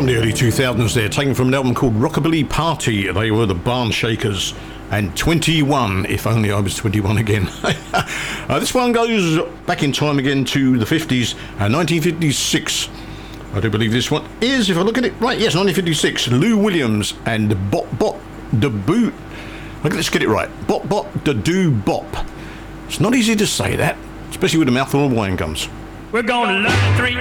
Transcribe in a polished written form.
From the early 2000s there, taken from an album called Rockabilly Party. They were the Barn Shakers. And 21, if only I was 21 again. This one goes back in time again to the 50s, 1956. I do believe this one is, if I look at it right, yes, 1956. Lou Williams and Bop Bop Da Boo. Let's get it right. Bop Bop Da Doo Bop. It's not easy to say that, especially with a mouthful of wine gums. We're gonna learn three